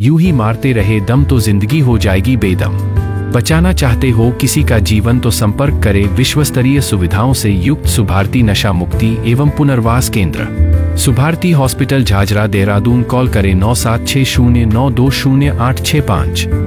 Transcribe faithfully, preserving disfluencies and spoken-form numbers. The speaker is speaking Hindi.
यूं ही मारते रहे दम तो जिंदगी हो जाएगी बेदम। बचाना चाहते हो किसी का जीवन तो संपर्क करें विश्वस्तरीय सुविधाओं से युक्त सुभारती नशा मुक्ति एवं पुनर्वास केंद्र, सुभारती हॉस्पिटल, झाझरा, देहरादून। कॉल करें नौ सात छः शून्य नौ दो शून्य आठ छः पाँच।